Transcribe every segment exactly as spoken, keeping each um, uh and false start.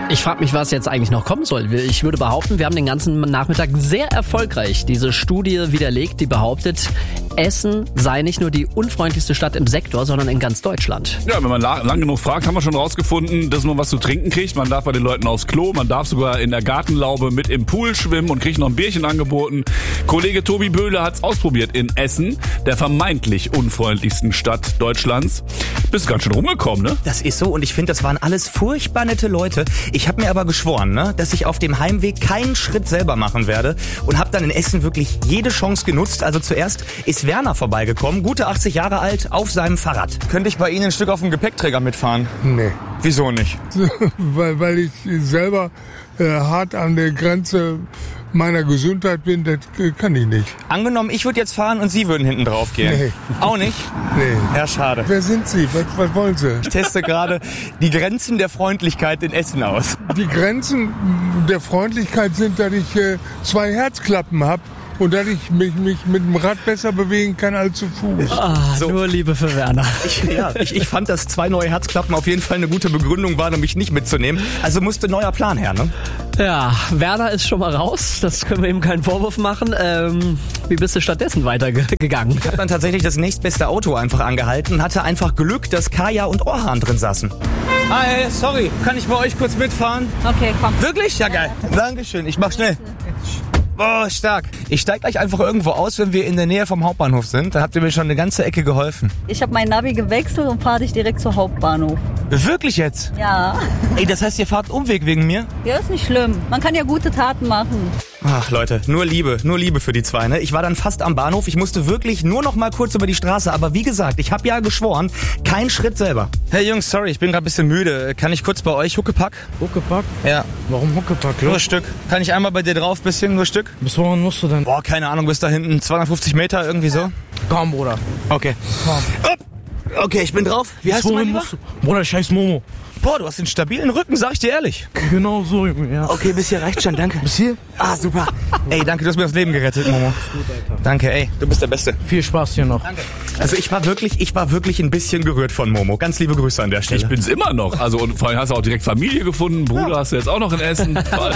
Ich frage mich, was jetzt eigentlich noch kommen soll. Ich würde behaupten, wir haben den ganzen Nachmittag sehr erfolgreich diese Studie widerlegt, die behauptet, Essen sei nicht nur die unfreundlichste Stadt im Sektor, sondern in ganz Deutschland. Ja, wenn man la- lang genug fragt, haben wir schon rausgefunden, dass man was zu trinken kriegt. Man darf bei den Leuten aufs Klo, man darf sogar in der Gartenlaube mit im Pool schwimmen und kriegt noch ein Bierchen angeboten. Kollege Tobi Böhle hat's ausprobiert in Essen, der vermeintlich unfreundlichsten Stadt Deutschlands. Bist ganz schön rumgekommen, ne? Das ist so und ich finde, das waren alles furchtbar nette Leute. Ich habe mir aber geschworen, ne, dass ich auf dem Heimweg keinen Schritt selber machen werde und habe dann in Essen wirklich jede Chance genutzt. Also zuerst ist Werner vorbeigekommen, gute achtzig Jahre alt, auf seinem Fahrrad. Könnte ich bei Ihnen ein Stück auf dem Gepäckträger mitfahren? Nee. Wieso nicht? weil, weil ich selber äh, hart an der Grenze meiner Gesundheit bin, das äh, kann ich nicht. Angenommen, ich würde jetzt fahren und Sie würden hinten drauf gehen. Nee. Auch nicht? Nee. Ja, schade. Wer sind Sie? Was, was wollen Sie? Ich teste gerade die Grenzen der Freundlichkeit in Essen aus. Die Grenzen der Freundlichkeit sind, dass ich äh, zwei Herzklappen habe und dass ich mich, mich mit dem Rad besser bewegen kann als zu Fuß. Ah, So. Nur Liebe für Werner. Ich, ja, ich, ich fand, dass zwei neue Herzklappen auf jeden Fall eine gute Begründung waren, um mich nicht mitzunehmen. Also musste ein neuer Plan her, ne? Ja, Werner ist schon mal raus. Das können wir ihm keinen Vorwurf machen. Ähm, wie bist du stattdessen weitergegangen? Ich habe dann tatsächlich das nächstbeste Auto einfach angehalten, hatte einfach Glück, dass Kaya und Orhan drin saßen. Hi, sorry, kann ich bei euch kurz mitfahren? Okay, komm. Wirklich? Ja, geil. Dankeschön, ich mach schnell. Boah, stark. Ich steig gleich einfach irgendwo aus, wenn wir in der Nähe vom Hauptbahnhof sind. Da habt ihr mir schon eine ganze Ecke geholfen. Ich habe mein Navi gewechselt und fahre dich direkt zur Hauptbahnhof. Wirklich jetzt? Ja. Ey, das heißt, ihr fahrt Umweg wegen mir? Ja, ist nicht schlimm. Man kann ja gute Taten machen. Ach Leute, nur Liebe, nur Liebe für die zwei, ne? Ich war dann fast am Bahnhof, ich musste wirklich nur noch mal kurz über die Straße, aber wie gesagt, ich habe ja geschworen, kein Schritt selber. Hey Jungs, sorry, ich bin gerade ein bisschen müde. Kann ich kurz bei euch Huckepack? Huckepack? Ja. Warum Huckepack? Nur ein Stück. Kann ich einmal bei dir drauf, bisschen, nur ein Stück? Bis wohin musst du denn? Boah, keine Ahnung, bis da hinten zweihundertfünfzig Meter, irgendwie so. Komm, Bruder. Okay. Komm. Up. Okay, ich bin drauf. Wie heißt Bis du, mein wohin Lieber? musst du? Bruder, scheiß Momo. Boah, du hast einen stabilen Rücken, sag ich dir ehrlich. Genau so, Junge, ja. Okay, bis hier reicht schon, danke. Bis hier? Ah, super. Ey, danke, du hast mir das Leben gerettet, Momo. Gut, Alter. Danke, ey, du bist der Beste. Viel Spaß hier noch. Danke. Also ich war wirklich, ich war wirklich ein bisschen gerührt von Momo. Ganz liebe Grüße an der Stelle. Ich bin's immer noch. Also und vor allem hast du auch direkt Familie gefunden. Bruder hast du jetzt auch noch in Essen. Toll.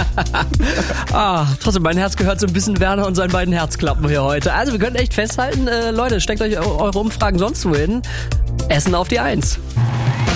Ah, trotzdem, mein Herz gehört so ein bisschen Werner und seinen beiden Herzklappen hier heute. Also wir können echt festhalten, äh, Leute, steckt euch eure Umfragen sonst wohin. Essen auf die Eins.